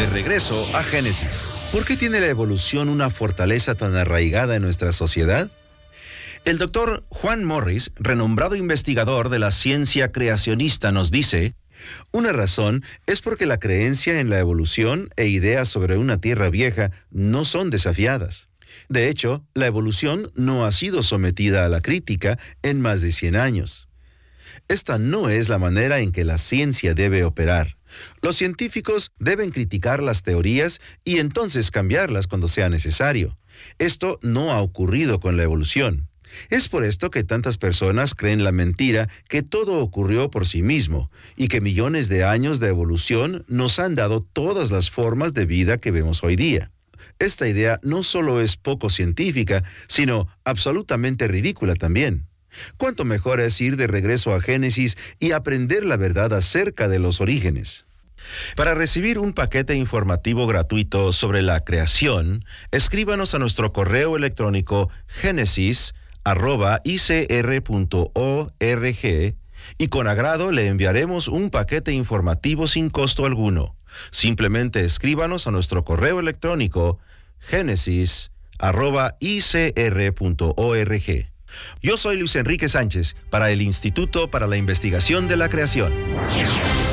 De regreso a Génesis. ¿Por qué tiene la evolución una fortaleza tan arraigada en nuestra sociedad? El doctor Juan Morris, renombrado investigador de la ciencia creacionista, nos dice: una razón es porque la creencia en la evolución e ideas sobre una tierra vieja no son desafiadas. De hecho, la evolución no ha sido sometida a la crítica en más de 100 años. Esta no es la manera en que la ciencia debe operar. Los científicos deben criticar las teorías y entonces cambiarlas cuando sea necesario. Esto no ha ocurrido con la evolución. Es por esto que tantas personas creen la mentira que todo ocurrió por sí mismo y que millones de años de evolución nos han dado todas las formas de vida que vemos hoy día. Esta idea no solo es poco científica, sino absolutamente ridícula también. ¿Cuánto mejor es ir de regreso a Génesis y aprender la verdad acerca de los orígenes? Para recibir un paquete informativo gratuito sobre la creación, escríbanos a nuestro correo electrónico genesis@icr.org y con agrado le enviaremos un paquete informativo sin costo alguno. Simplemente escríbanos a nuestro correo electrónico genesis@icr.org. Yo soy Luis Enrique Sánchez para el Instituto para la Investigación de la Creación.